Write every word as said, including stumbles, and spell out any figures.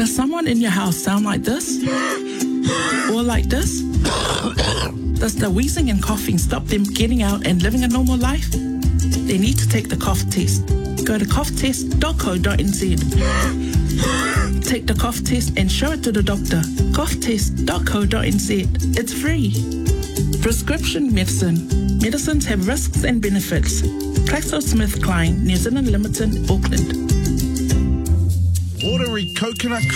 Does someone in your house sound like this? Or like this? Does the wheezing and coughing stop them getting out and living a normal life? They need to take the cough test. Go to cough test dot co dot n z. Take the cough test and show it to the doctor. cough test dot co dot n z. It's free. Prescription medicine. Medicines have risks and benefits. GlaxoSmithKline, New Zealand Limited, Auckland. Watery coconut